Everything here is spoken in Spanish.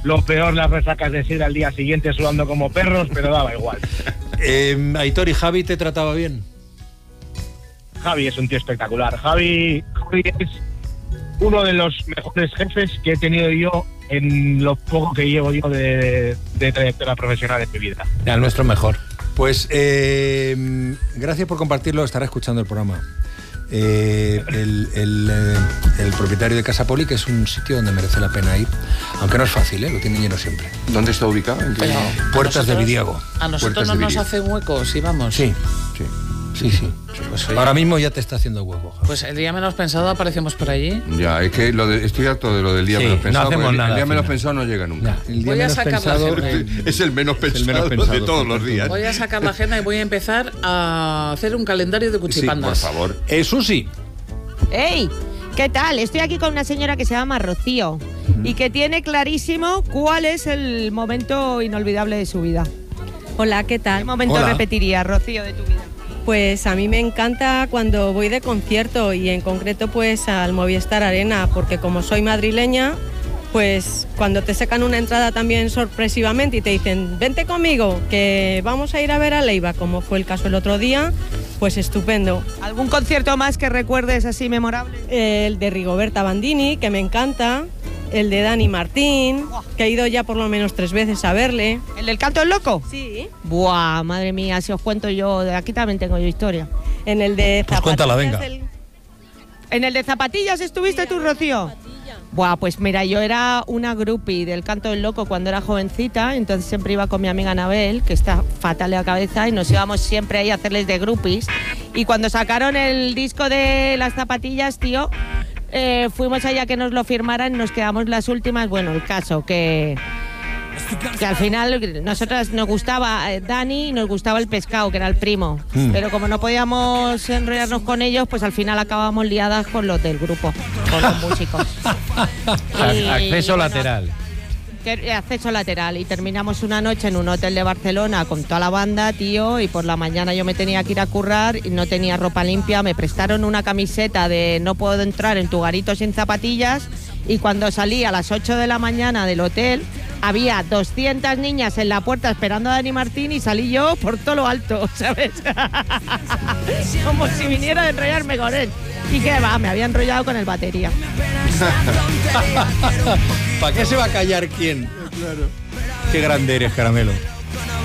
Lo peor, las resacas de sidra al día siguiente sudando como perros, pero daba igual. Aitor, ¿y Javi te trataba bien? Javi es un tío espectacular. Javi es uno de los mejores jefes que he tenido yo en lo poco que llevo yo de trayectoria profesional en mi vida. El nuestro mejor. Pues gracias por compartirlo, estará escuchando el programa. El propietario de Casa Poli, que es un sitio donde merece la pena ir, aunque no es fácil, lo tienen lleno siempre. ¿Dónde está ubicado? Puertas de Vidiago. A nosotros no nos hace hueco si vamos. Sí. Pues ahora mismo ya te está haciendo hueco, Javi. Pues el día menos pensado aparecemos por allí. Ya, es que estoy harto de lo del día menos pensado. No hacemos nada. El día menos pensado no llega nunca. El día Voy a menos sacar pensado la agenda. Es el menos pensado de todos los días. Voy a sacar la agenda y voy a empezar a hacer un calendario de cuchipandas. Sí, por favor. Susi. ¡Ey! ¿Qué tal? Estoy aquí con una señora que se llama Rocío y que tiene clarísimo cuál es el momento inolvidable de su vida. Hola, ¿qué tal? ¿Qué momento repetirías, Rocío, de tu vida? Pues a mí me encanta cuando voy de concierto y en concreto pues al Movistar Arena, porque como soy madrileña, pues cuando te sacan una entrada también sorpresivamente y te dicen vente conmigo, que vamos a ir a ver a Leiva, como fue el caso el otro día, pues estupendo. ¿Algún concierto más que recuerdes así memorable? El de Rigoberta Bandini, que me encanta, el de Dani Martín, que he ido ya por lo menos 3 veces a verle. ¿El del Canto del Loco? Sí. Buah, madre mía, si os cuento yo, de aquí también tengo yo historia. En el de Pues cuéntala, venga. ¿En el de Zapatillas estuviste tú, Rocío? Buah, pues mira, yo era una groupie del Canto del Loco cuando era jovencita, entonces siempre iba con mi amiga Anabel, que está fatal de la cabeza, y nos íbamos siempre ahí a hacerles de groupies. Y cuando sacaron el disco de las zapatillas, tío, fuimos allá que nos lo firmaran y nos quedamos las últimas. Bueno, el caso que al final nosotras nos gustaba Dani y nos gustaba el Pescado, que era el primo, pero como no podíamos enrollarnos con ellos, pues al final acabamos liadas con los del grupo, con los músicos. Acceso lateral. Acceso lateral, y terminamos una noche en un hotel de Barcelona con toda la banda, tío, y por la mañana yo me tenía que ir a currar y no tenía ropa limpia. Me prestaron una camiseta de no puedo entrar en tu garito sin zapatillas, y cuando salí a las 8 de la mañana del hotel había 200 niñas en la puerta esperando a Dani Martín y salí yo por todo lo alto, ¿sabes? Como si viniera a enrollarme con él. Y que va, me había enrollado con el batería. ¿Para qué se va a callar quién? Claro. Qué grande eres, Caramelo.